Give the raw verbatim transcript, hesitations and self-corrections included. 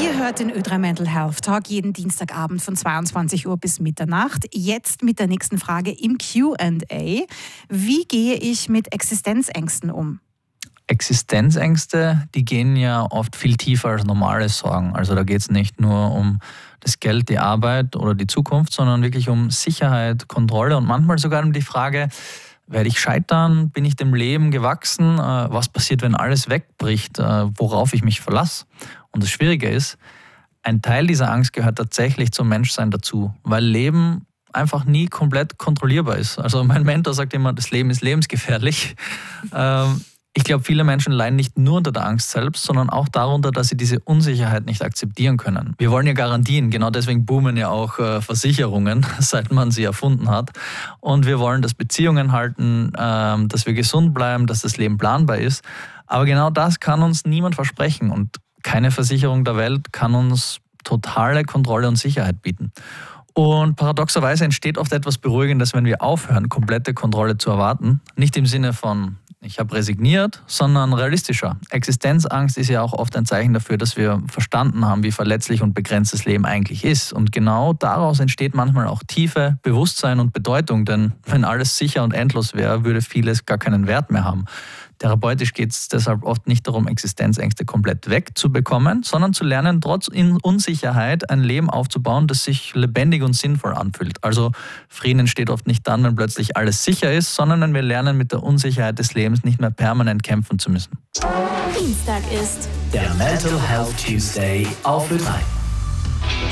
Ihr hört den Ö drei Mental Health Talk jeden Dienstagabend von zweiundzwanzig Uhr bis Mitternacht. Jetzt mit der nächsten Frage im Q and A. Wie gehe ich mit Existenzängsten um? Existenzängste, die gehen ja oft viel tiefer als normale Sorgen. Also da geht es nicht nur um das Geld, die Arbeit oder die Zukunft, sondern wirklich um Sicherheit, Kontrolle und manchmal sogar um die Frage, werde ich scheitern? Bin ich dem Leben gewachsen? Was passiert, wenn alles wegbricht? Worauf ich mich verlasse? Und das Schwierige ist, ein Teil dieser Angst gehört tatsächlich zum Menschsein dazu, weil Leben einfach nie komplett kontrollierbar ist. Also mein Mentor sagt immer, das Leben ist lebensgefährlich. Ich glaube, viele Menschen leiden nicht nur unter der Angst selbst, sondern auch darunter, dass sie diese Unsicherheit nicht akzeptieren können. Wir wollen ja Garantien, genau deswegen boomen ja auch äh, Versicherungen, seit man sie erfunden hat. Und wir wollen, dass Beziehungen halten, äh, dass wir gesund bleiben, dass das Leben planbar ist. Aber genau das kann uns niemand versprechen und keine Versicherung der Welt kann uns totale Kontrolle und Sicherheit bieten. Und paradoxerweise entsteht oft etwas Beruhigendes, wenn wir aufhören, komplette Kontrolle zu erwarten. Nicht im Sinne von ich habe resigniert, sondern realistischer. Existenzangst ist ja auch oft ein Zeichen dafür, dass wir verstanden haben, wie verletzlich und begrenzt das Leben eigentlich ist. Und genau daraus entsteht manchmal auch Tiefe, Bewusstsein und Bedeutung. Denn wenn alles sicher und endlos wäre, würde vieles gar keinen Wert mehr haben. Therapeutisch geht es deshalb oft nicht darum, Existenzängste komplett wegzubekommen, sondern zu lernen, trotz Unsicherheit ein Leben aufzubauen, das sich lebendig und sinnvoll anfühlt. Also Frieden entsteht oft nicht dann, wenn plötzlich alles sicher ist, sondern wenn wir lernen, mit der Unsicherheit des Lebens nicht mehr permanent kämpfen zu müssen. Dienstag ist der Mental Health Tuesday auf Ö drei.